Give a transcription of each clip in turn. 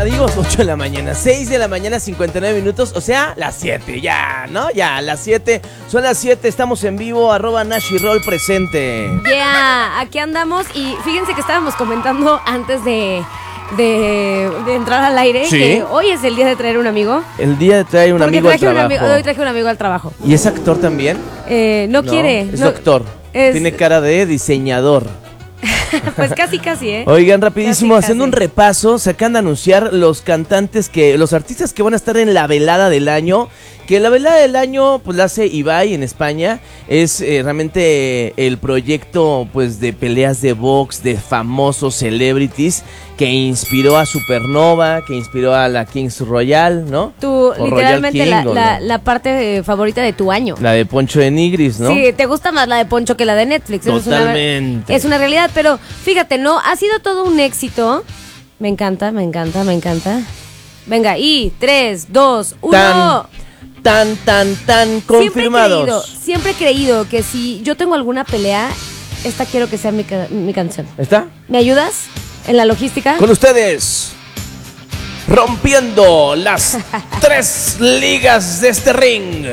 digo 8 de la mañana, 6 de la mañana, 59 minutos, o sea, las 7, ya, ¿no? Ya, las 7, son las 7, estamos en vivo, @NashiRoll presente. Ya, aquí andamos y fíjense que estábamos comentando antes de entrar al aire, ¿sí?, que hoy es el día de traer un amigo. El día de traer un amigo al trabajo. Hoy traje un amigo al trabajo. ¿Y es actor también? No quiere. Es doctor, tiene cara de diseñador. Pues casi, ¿eh? Oigan, rapidísimo, Casi. haciendo un repaso, se acaban de anunciar los artistas que van a estar en la velada del año. Que la velada del año, pues la hace Ibai en España. Es realmente el proyecto, pues, de peleas de box de famosos celebrities que inspiró a Supernova, que inspiró a la Kings Royal, ¿no? Tú, O literalmente, Royal King, la parte favorita de tu año. La de Poncho de Nigris, ¿no? Sí, te gusta más la de Poncho que la de Netflix. Totalmente. Es una realidad, pero fíjate, ¿no? Ha sido todo un éxito. Me encanta. Venga, y 3, 2, 1... Tan confirmados. Siempre he creído que si yo tengo alguna pelea, esta quiero que sea mi canción. ¿Está? ¿Me ayudas en la logística? Con ustedes, rompiendo las 3 ligas de este ring,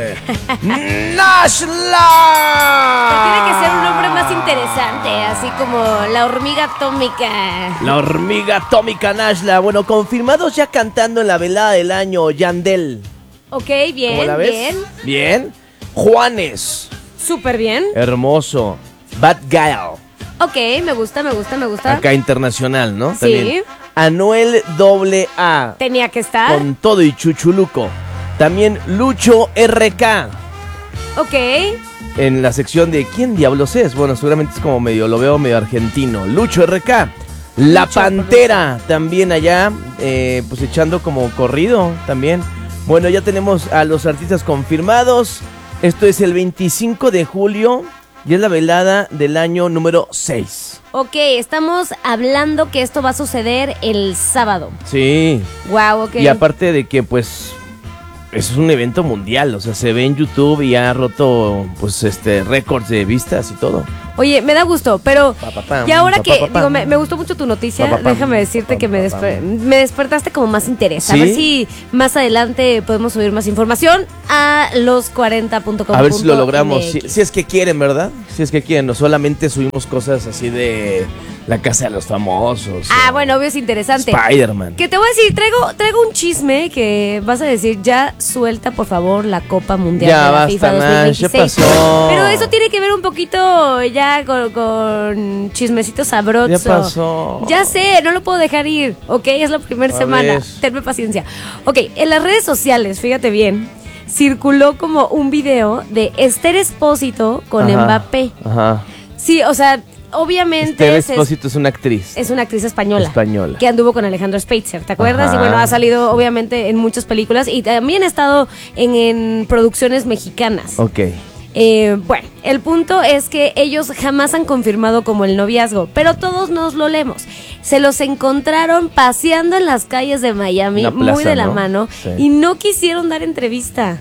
Nashla. Tiene que ser un nombre más interesante, así como la hormiga atómica. La hormiga atómica Nashla. Bueno, confirmados ya cantando en la velada del año, Yandel. Ok, bien, ¿Cómo la ves? Bien. Juanes. Súper bien. Hermoso. Bad Guy. Ok, me gusta. Acá internacional, ¿no? Sí. También. Anuel AA. Tenía que estar. Con todo y chuchuluco. También Lucho RK. Ok. En la sección de ¿quién diablos es? Bueno, seguramente es como lo veo medio argentino. Lucho RK. La Pantera también allá, pues echando como corrido también. Bueno, ya tenemos a los artistas confirmados. Esto es el 25 de julio y es la velada del año número 6. Ok, estamos hablando que esto va a suceder el sábado. Sí. Wow, ok. Y aparte de que, pues, es un evento mundial, o sea, se ve en YouTube y ha roto, pues, récords de vistas y todo. Oye, me da gusto, pero y ahora que, digo, me gustó mucho tu noticia, déjame decirte que me despertaste como más interés. ¿Sí? A ver si más adelante podemos subir más información a los40.com. A ver si lo logramos, si es que quieren, ¿verdad? Si es que quieren, no solamente subimos cosas así de la casa de los famosos. Bueno, obvio es interesante. Spider-Man. Que te voy a decir, traigo un chisme que vas a decir, ya suelta por favor la Copa Mundial ya de la basta, FIFA Nash, 2026. ¿qué pasó? Pero eso tiene que ver un poquito ya con chismecito sabroso. Ya pasó. Ya sé, no lo puedo dejar ir, ¿ok? Es la primera semana, ver. tenme paciencia. Ok, en las redes sociales, fíjate bien, circuló como un video de Esther Expósito con Mbappé. Ajá. Sí, o sea, obviamente Esther Expósito es una actriz. es una actriz española. Que anduvo con Alejandro Spitzer, ¿te acuerdas? Ajá. Y bueno, ha salido obviamente en muchas películas y también ha estado en producciones mexicanas. Ok. Bueno, el punto es que ellos jamás han confirmado como el noviazgo, pero todos nos lo leemos. Se los encontraron paseando en las calles de Miami, Una plaza, muy de la ¿no? mano, Sí. y no quisieron dar entrevista.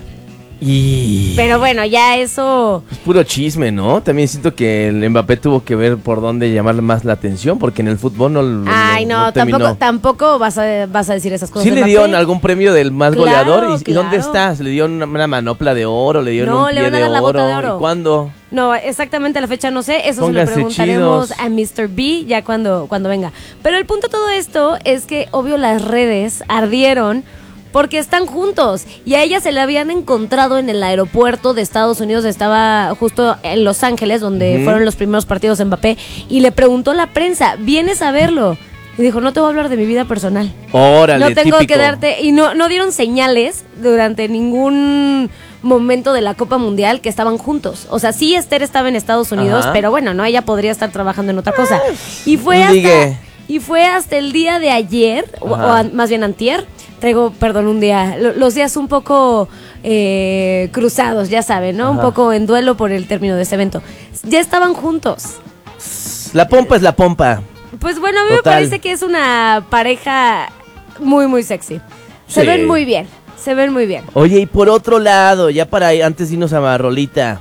Y Pero bueno, ya eso... es puro chisme, ¿no? También siento que el Mbappé tuvo que ver por dónde llamar más la atención, porque en el fútbol Ay, no, terminó. tampoco vas a decir esas cosas. Sí de le Mbappé. dieron algún premio del más Claro, goleador. ¿Y dónde claro. está? ¿Se le dio una manopla de oro? ¿Le dieron No, un le pie van a de dar la oro? bota de oro. ¿Y cuándo? No, exactamente la fecha no sé, eso Pónganse se lo preguntaremos chidos. a Mr. B ya cuando venga. Pero el punto de todo esto es que obvio las redes ardieron porque están juntos y a ella se la habían encontrado en el aeropuerto de Estados Unidos, estaba justo en Los Ángeles donde fueron los primeros partidos de Mbappé y le preguntó a la prensa, ¿vienes a verlo? Y dijo, no te voy a hablar de mi vida personal. Órale, No tengo típico. que darte... Y no dieron señales durante ningún momento de la Copa Mundial que estaban juntos. O sea, sí Esther estaba en Estados Unidos, Ajá. pero bueno, no, ella podría estar trabajando en otra cosa. Y ligue. fue hasta el día de ayer, más bien antier, traigo, perdón, un día, los días un poco cruzados, ya saben, ¿no? Ajá. Un poco en duelo por el término de este evento. Ya estaban juntos. La pompa es la pompa. Pues bueno, a mí me Total. parece que es una pareja muy, muy sexy. Se Sí. ven muy bien, se ven muy bien. Oye, y por otro lado, ya para antes de irnos a Rolita,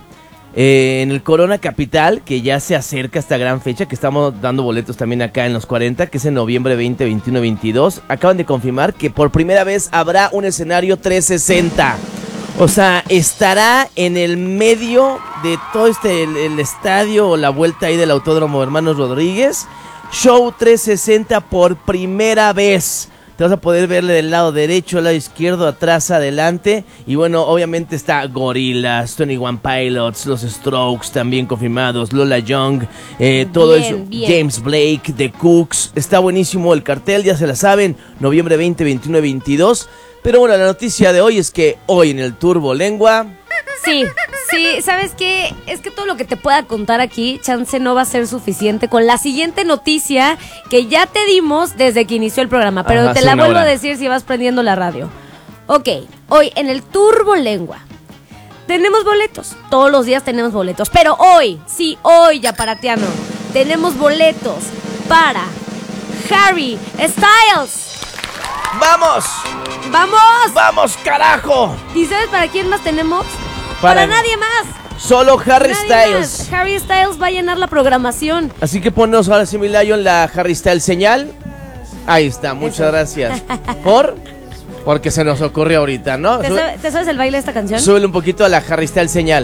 en el Corona Capital, que ya se acerca esta gran fecha, que estamos dando boletos también acá en los 40, que es en noviembre 20, 21 y 22. Acaban de confirmar que por primera vez habrá un escenario 360. O sea, estará en el medio de todo el estadio o la vuelta ahí del Autódromo Hermanos Rodríguez. Show 360 por primera vez. Te vas a poder verle del lado derecho, al lado izquierdo, atrás, adelante. Y bueno, obviamente está Gorillaz, 21 Pilots, Los Strokes también confirmados, Lola Young, todo eso. Bien. James Blake, The Cooks. Está buenísimo el cartel, ya se la saben. Noviembre 20, 21 y 22. Pero bueno, la noticia de hoy es que hoy en el Turbo Lengua... Sí, ¿sabes qué? Es que todo lo que te pueda contar aquí, chance no va a ser suficiente con la siguiente noticia que ya te dimos desde que inició el programa, pero Ajá, te hace la una vuelvo hora. a decir si vas prendiendo la radio. Ok, hoy en el Turbo Lengua tenemos boletos, todos los días tenemos boletos, pero hoy, sí, hoy, Yaparateano, tenemos boletos para Harry Styles. ¡Vamos! ¡Vamos! ¡Vamos, carajo! ¿Y sabes para quién más tenemos? Para nadie más. Solo Harry Nadie Styles. más. Harry Styles va a llenar la programación. Así que ponnos ahora sí, mi Lion, la Harry Styles señal. Ahí está, muchas gracias. Porque se nos ocurrió ahorita, ¿no? ¿Te sabes el baile de esta canción? Súbele un poquito a la Harry Styles señal.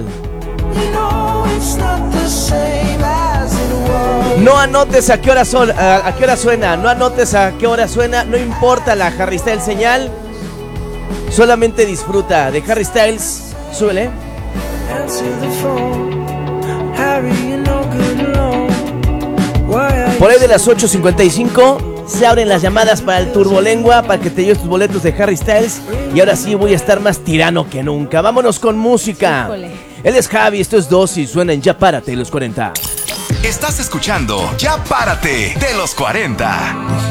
No anotes a qué hora suena, no anotes a qué hora suena, no importa la Harry Styles señal. Solamente disfruta de Harry Styles. Súbele. Por ahí de las 8:55 se abren las llamadas para el Turbolengua para que te lleves tus boletos de Harry Styles. Y ahora sí voy a estar más tirano que nunca. Vámonos con música. Híjole. Él es Javi, esto es Dosis, suena en Ya Párate los 40. Estás escuchando Ya Párate de los 40.